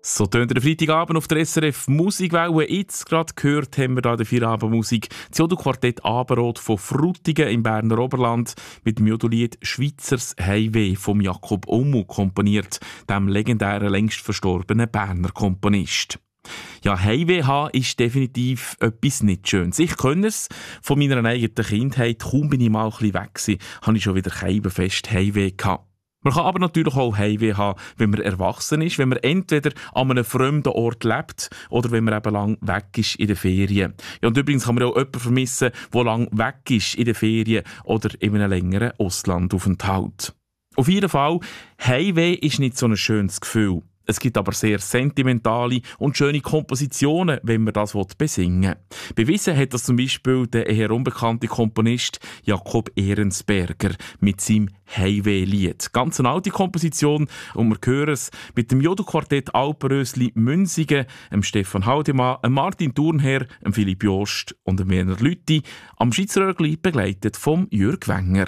So tönt der Freitagabend auf der SRF Musikwelle. Jetzt gerade gehört haben wir hier der Feierabendmusik das Jodo-Quartett Abendrot von Frutigen im Berner Oberland mit dem Jodolied «Schweizers Heimweh» vom Jakob Omu komponiert, dem legendären, längst verstorbenen Berner Komponist. Ja, Heimweh haben ist definitiv etwas nicht Schönes. Ich kenne es von meiner eigenen Kindheit. Kaum bin ich mal ein bisschen weg gewesen, habe ich schon wieder fest Heimweh gehabt. Man kann aber natürlich auch Heimweh haben, wenn man erwachsen ist, wenn man entweder an einem fremden Ort lebt oder wenn man eben lang weg ist in den Ferien. Ja, und übrigens kann man auch jemanden vermissen, der lang weg ist in den Ferien oder in einem längeren Auslandaufenthalt. Auf jeden Fall, Heimweh ist nicht so ein schönes Gefühl. Es gibt aber sehr sentimentale und schöne Kompositionen, wenn man das besingen will. Bewiesen hat das zum Beispiel der eher unbekannte Komponist Jakob Ehrensberger mit seinem Heimweh-Lied. Ganz eine alte Komposition und wir hören es mit dem Jodo-Quartett Alpenrösli Münsigen, Stefan Haldemann, Martin Thurnherr, Philipp Jost und Werner Lüthi, am Schweizerörgli begleitet vom Jürg Wenger.